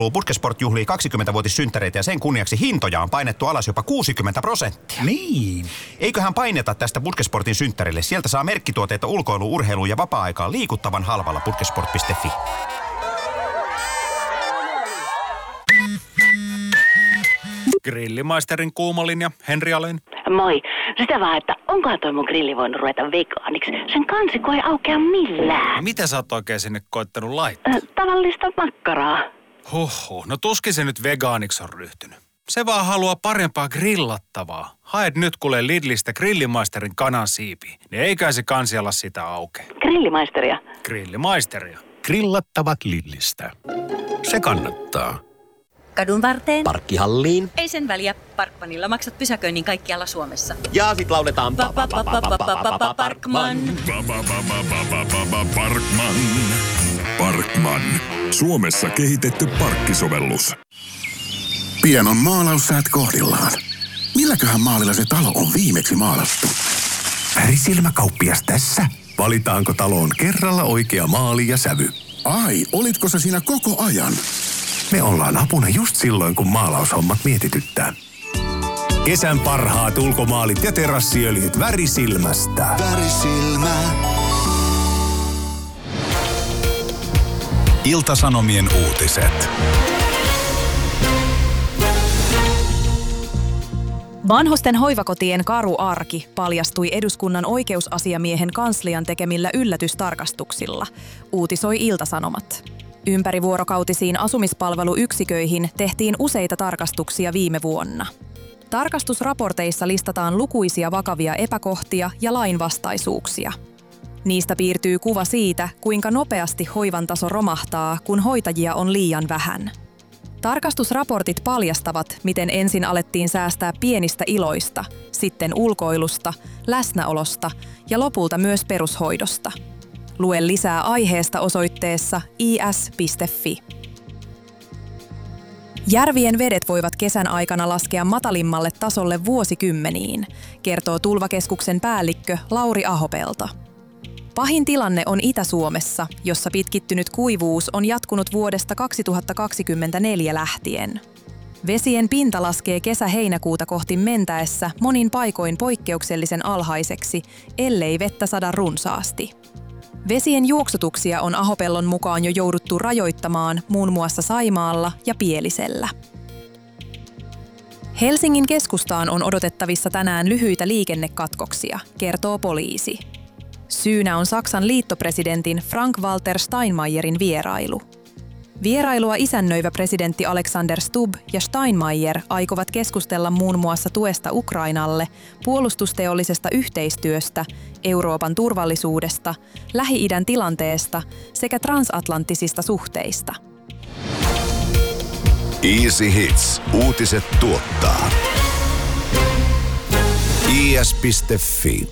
Putkesport juhlii 20-vuotissynttäreitä ja sen kunniaksi hintoja on painettu alas jopa 60%. Niin. Eiköhän paineta tästä Putkesportin synttärille. Sieltä saa merkkituotteita ulkoiluun, urheiluun ja vapaa-aikaan liikuttavan halvalla putkesport.fi. Grillimaisterin kuumolinja, Henri Alén. Moi. Sitä vaan, että onkohan toi mun grilli voinut ruveta vegaaniksi? Sen kansiko ei aukea millään. Mitä sä oot oikein sinne koittanut laittaa? Tavallista makkaraa. Huhhuh, no tuskin se nyt vegaaniksi on ryhtynyt. Se vaan haluaa parempaa grillattavaa. Haet nyt kuule Lidlistä Grillimaisterin kanansiipiä. Niin eikä se kansi ala sitä auke. Grillimaisteria. Grillimaisteria. Grillattavat Lidlistä. Se kannattaa. Kadun varteen. Parkkihalliin. Ei sen väliä. Parkmanilla maksat pysäköinnin kaikkialla Suomessa. Ja sit lauletaan Parkman. Parkman. Parkman. Suomessa kehitetty parkkisovellus. Pian on maalaussäät kohdillaan. Milläköhän maalilla se talo on viimeksi maalattu? Värisilmäkauppias tässä. Valitaanko taloon kerralla oikea maali ja sävy? Ai, olitko se siinä koko ajan? Me ollaan apuna just silloin, kun maalaushommat mietityttää. Kesän parhaat ulkomaalit ja terassiöljyt Värisilmästä. Värisilmä. Ilta-Sanomien uutiset. Vanhusten hoivakotien karu arki paljastui eduskunnan oikeusasiamiehen kanslian tekemillä yllätystarkastuksilla, uutisoi Ilta-Sanomat. Ympärivuorokautisiin asumispalveluyksiköihin tehtiin useita tarkastuksia viime vuonna. Tarkastusraporteissa listataan lukuisia vakavia epäkohtia ja lainvastaisuuksia. Niistä piirtyy kuva siitä, kuinka nopeasti hoivan taso romahtaa, kun hoitajia on liian vähän. Tarkastusraportit paljastavat, miten ensin alettiin säästää pienistä iloista, sitten ulkoilusta, läsnäolosta ja lopulta myös perushoidosta. Lue lisää aiheesta osoitteessa is.fi. Järvien vedet voivat kesän aikana laskea matalimmalle tasolle vuosikymmeniin, kertoo Tulvakeskuksen päällikkö Lauri Ahopelto. Pahin tilanne on Itä-Suomessa, jossa pitkittynyt kuivuus on jatkunut vuodesta 2024 lähtien. Vesien pinta laskee kesä-heinäkuuta kohti mentäessä monin paikoin poikkeuksellisen alhaiseksi, ellei vettä sada runsaasti. Vesien juoksutuksia on Ahopellon mukaan jo jouduttu rajoittamaan muun muassa Saimaalla ja Pielisellä. Helsingin keskustaan on odotettavissa tänään lyhyitä liikennekatkoksia, kertoo poliisi. Syynä on Saksan liittopresidentin Frank-Walter Steinmeierin vierailu. Vierailua isännöivä presidentti Alexander Stubb ja Steinmeier aikovat keskustella muun muassa tuesta Ukrainalle, puolustusteollisesta yhteistyöstä, Euroopan turvallisuudesta, Lähi-idän tilanteesta sekä transatlanttisista suhteista. Easy Hits. Uutiset tuottaa. is.fi.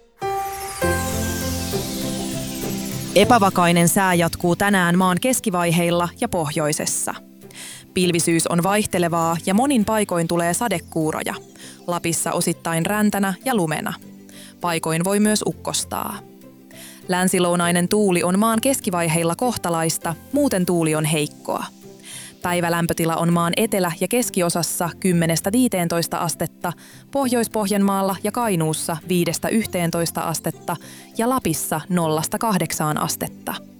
Epävakainen sää jatkuu tänään maan keskivaiheilla ja pohjoisessa. Pilvisyys on vaihtelevaa ja monin paikoin tulee sadekuuroja. Lapissa osittain räntänä ja lumena. Paikoin voi myös ukkostaa. Länsilounainen tuuli on maan keskivaiheilla kohtalaista, muuten tuuli on heikkoa. Päivälämpötila on maan etelä- ja keskiosassa 10–15 astetta, Pohjois-Pohjanmaalla ja Kainuussa 5–11 astetta ja Lapissa 0–8 astetta.